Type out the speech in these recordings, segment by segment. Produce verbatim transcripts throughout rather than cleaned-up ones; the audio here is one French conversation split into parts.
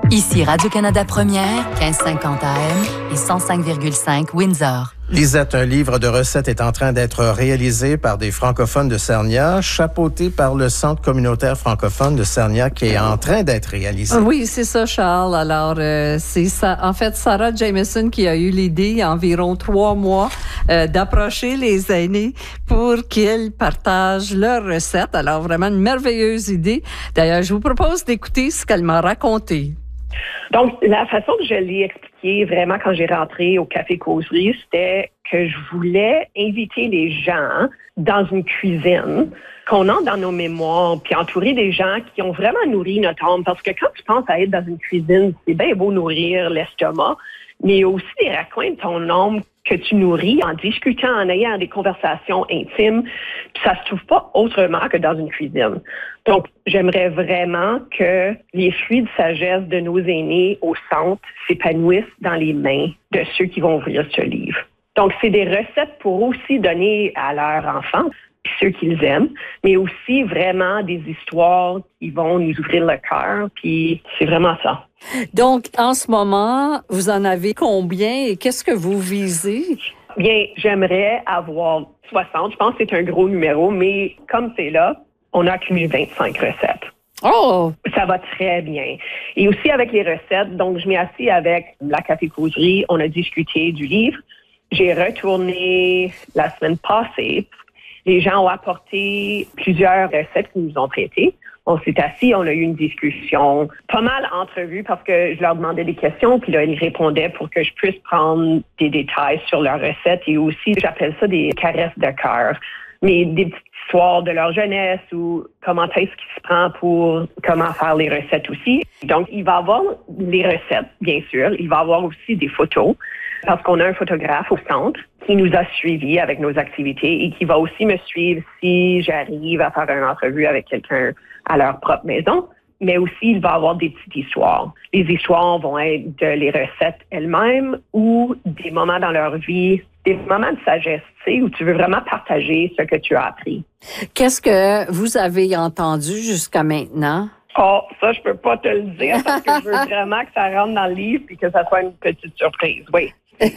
Ici Radio-Canada Première, quinze cinquante A M et cent cinq virgule cinq Windsor. Lisette, un livre de recettes est en train d'être réalisé par des francophones de Sarnia, chapeauté par le Centre communautaire francophone de Sarnia qui est en train d'être réalisé. Oui, c'est ça, Charles. Alors, euh, c'est ça. En fait, Sarah Jameson qui a eu l'idée il y a environ trois mois euh, d'approcher les aînés pour qu'ils partagent leurs recettes. Alors, vraiment une merveilleuse idée. D'ailleurs, je vous propose d'écouter ce qu'elle m'a raconté. Donc, la façon que je l'ai expliqué vraiment quand j'ai rentré au Café Causerie, c'était que je voulais inviter les gens dans une cuisine, qu'on entre dans nos mémoires, puis entourer des gens qui ont vraiment nourri notre âme. Parce que quand tu penses à être dans une cuisine, c'est bien beau nourrir l'estomac, mais il y a aussi des raccoins de ton âme que tu nourris en discutant, en ayant des conversations intimes. Puis ça se trouve pas autrement que dans une cuisine. Donc, j'aimerais vraiment que les fruits de sagesse de nos aînés au centre s'épanouissent dans les mains de ceux qui vont ouvrir ce livre. Donc, c'est des recettes pour aussi donner à leurs enfants, puis ceux qu'ils aiment, mais aussi vraiment des histoires qui vont nous ouvrir le cœur, puis c'est vraiment ça. Donc, en ce moment, vous en avez combien et qu'est-ce que vous visez? Bien, j'aimerais avoir soixante. Je pense que c'est un gros numéro, mais comme c'est là, on a accumulé vingt-cinq recettes. Oh! Ça va très bien. Et aussi avec les recettes, donc je m'ai assis avec la Café Causerie, on a discuté du livre. J'ai retourné la semaine passée. Les gens ont apporté plusieurs recettes qu'ils nous ont prêtées. On s'est assis, on a eu une discussion, pas mal entrevue parce que je leur demandais des questions, puis là, ils répondaient pour que je puisse prendre des détails sur leurs recettes et aussi, j'appelle ça des caresses de cœur, mais des petites histoires de leur jeunesse ou comment est-ce qu'ils se prend pour comment faire les recettes aussi. Donc, il va y avoir les recettes, bien sûr. Il va y avoir aussi des photos parce qu'on a un photographe au centre qui nous a suivis avec nos activités et qui va aussi me suivre si j'arrive à faire une entrevue avec quelqu'un à leur propre maison. Mais aussi, il va y avoir des petites histoires. Les histoires vont être de les recettes elles-mêmes ou des moments dans leur vie, des moments de sagesse, tu sais, où tu veux vraiment partager ce que tu as appris. Qu'est-ce que vous avez entendu jusqu'à maintenant? Oh, ça, je peux pas te le dire parce que je veux vraiment que ça rentre dans le livre et que ça soit une petite surprise, oui.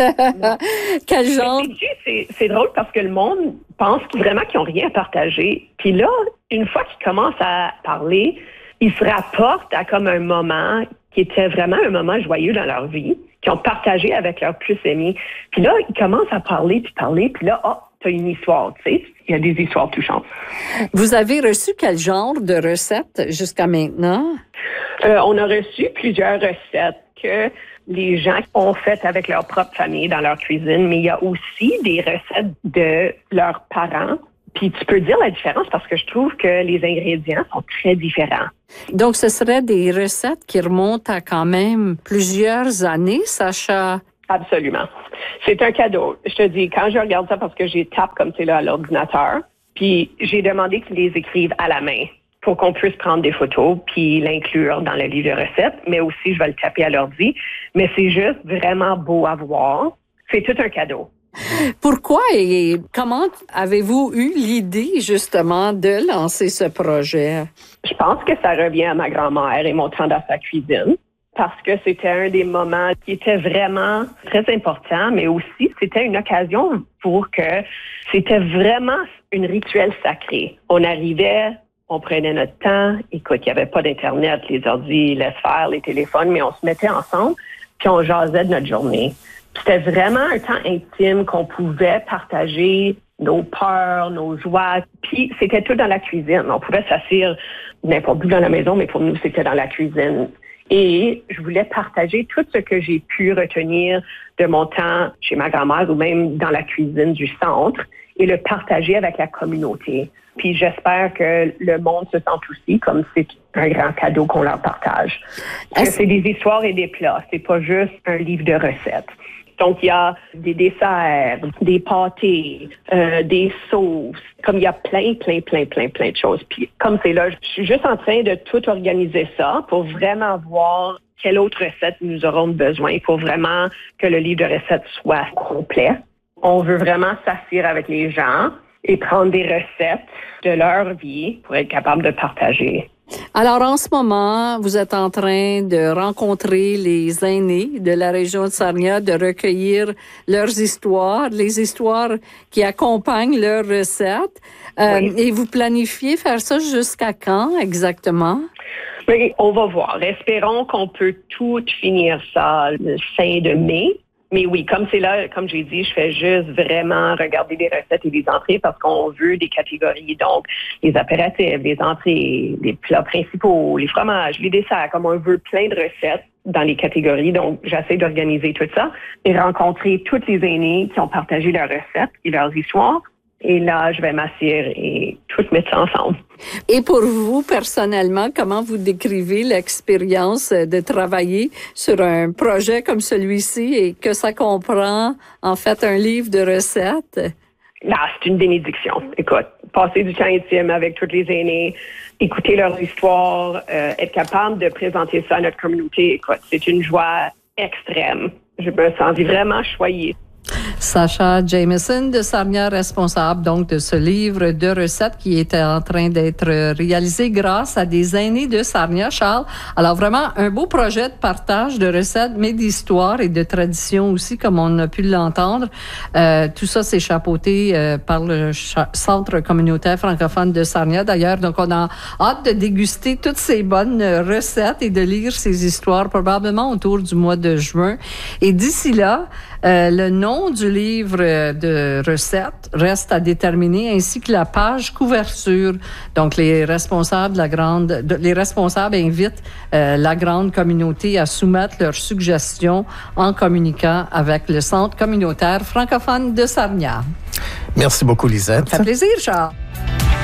Quel genre? Mais, c'est, c'est drôle parce que le monde pense vraiment qu'ils n'ont rien à partager. Puis là, une fois qu'ils commencent à parler, ils se rapportent à comme un moment qui était vraiment un moment joyeux dans leur vie, qu'ils ont partagé avec leurs plus aimés. Puis là, ils commencent à parler, puis parler, puis là, oh, t'as une histoire, tu sais. Il y a des histoires touchantes. Vous avez reçu quel genre de recettes jusqu'à maintenant? Euh, on a reçu plusieurs recettes que les gens ont faites avec leur propre famille dans leur cuisine, mais il y a aussi des recettes de leurs parents. Puis tu peux dire la différence parce que je trouve que les ingrédients sont très différents. Donc, ce seraient des recettes qui remontent à quand même plusieurs années, Sacha? Absolument. C'est un cadeau. Je te dis, quand je regarde ça, parce que j'ai tape comme c'est là à l'ordinateur, puis j'ai demandé qu'ils les écrivent à la main pour qu'on puisse prendre des photos puis l'inclure dans le livre de recettes, mais aussi je vais le taper à l'ordi. Mais c'est juste vraiment beau à voir. C'est tout un cadeau. Pourquoi et comment avez-vous eu l'idée justement de lancer ce projet? Je pense que ça revient à ma grand-mère et mon temps dans sa cuisine. Parce que c'était un des moments qui était vraiment très important, mais aussi c'était une occasion pour que c'était vraiment une rituel sacré. On arrivait, on prenait notre temps. Écoute, il n'y avait pas d'Internet, les ordi, laisse faire, les téléphones, mais on se mettait ensemble, puis on jasait de notre journée. C'était vraiment un temps intime qu'on pouvait partager nos peurs, nos joies. Puis c'était tout dans la cuisine. On pouvait s'asseoir n'importe où dans la maison, mais pour nous, c'était dans la cuisine. Et je voulais partager tout ce que j'ai pu retenir de mon temps chez ma grand-mère ou même dans la cuisine du centre et le partager avec la communauté. Puis j'espère que le monde se sente aussi comme c'est un grand cadeau qu'on leur partage. Parce que c'est des histoires et des plats, c'est pas juste un livre de recettes. Donc, il y a des desserts, des pâtés, euh, des sauces. Comme il y a plein, plein, plein, plein, plein de choses. Puis, comme c'est là, je suis juste en train de tout organiser ça pour vraiment voir quelle autre recette nous aurons besoin pour vraiment que le livre de recettes soit complet. On veut vraiment s'asseoir avec les gens et prendre des recettes de leur vie pour être capable de partager. Alors, en ce moment, vous êtes en train de rencontrer les aînés de la région de Sarnia, de recueillir leurs histoires, les histoires qui accompagnent leurs recettes. Euh, Oui. Et vous planifiez faire ça jusqu'à quand exactement? Oui, on va voir. Espérons qu'on peut tout finir ça le fin de mai. Mais oui, comme c'est là, comme j'ai dit, je fais juste vraiment regarder les recettes et les entrées parce qu'on veut des catégories. Donc, les apéritifs, les entrées, les plats principaux, les fromages, les desserts, comme on veut plein de recettes dans les catégories. Donc, j'essaie d'organiser tout ça et rencontrer toutes les aînés qui ont partagé leurs recettes et leurs histoires. Et là, je vais m'asseoir et tout mettre ça ensemble. Et pour vous, personnellement, comment vous décrivez l'expérience de travailler sur un projet comme celui-ci et que ça comprend, en fait, un livre de recettes? Là, c'est une bénédiction. Écoute, passer du temps intime avec toutes les aînés, écouter leurs histoires, euh, être capable de présenter ça à notre communauté, écoute, c'est une joie extrême. Je me sens vraiment choyée. Sacha Jameson de Sarnia, responsable donc de ce livre de recettes qui était en train d'être réalisé grâce à des aînés de Sarnia. Charles, alors vraiment un beau projet de partage de recettes, mais d'histoire et de tradition aussi, comme on a pu l'entendre. Euh, tout ça, c'est chapeauté euh, par le cha- Centre communautaire francophone de Sarnia, d'ailleurs. Donc, on a hâte de déguster toutes ces bonnes recettes et de lire ces histoires, probablement autour du mois de juin. Et d'ici là, euh, le nom du livre de recettes reste à déterminer, ainsi que la page couverture. Donc, les responsables de la grande, de, les responsables invitent euh, la grande communauté à soumettre leurs suggestions en communiquant avec le Centre communautaire francophone de Sarnia. Merci beaucoup, Lisette. Ça fait plaisir, Charles.